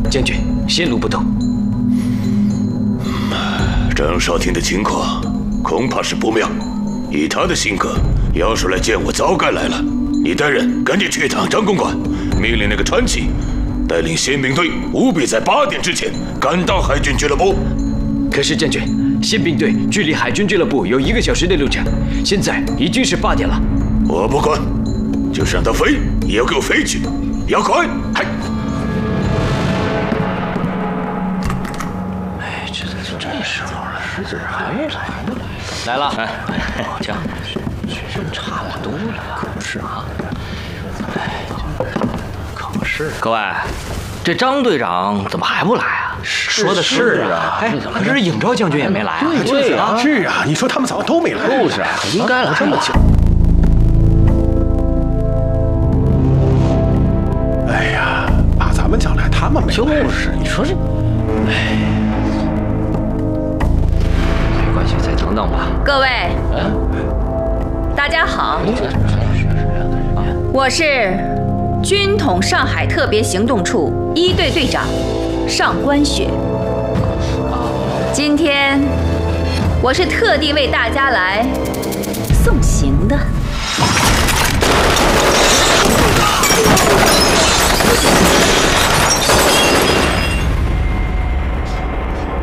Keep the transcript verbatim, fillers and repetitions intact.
将军，先路不动。 张少廷的情况恐怕是不妙，以他的性格，要是来见我，早该来了。你带人赶紧去一趟张公馆，命令那个传奇带领宪兵队，务必在八点之前赶到海军俱乐部。 可是将军，宪兵队距离海军俱乐部有一个小时的路程，现在已经是八点了。 我不管，就是让他飞，也要给我飞去，要快！嗨！ 哎，这这这时候了，是这还来了？来了，哎，这样差不多了，可不是啊。哎，可不是。各位，这张队长怎么还不来啊？说的是啊，哎，可是尹昭将军也没来啊。 对啊，是啊，你说他们怎么都没来？ 就是啊，应该来这么久。 哎呀，把咱们叫来，他们没来。 就是，你说这，哎， 没关系，再等等吧。 各位，大家好，我是军统上海特别行动处一队队长上官雪。今天我是特地为大家来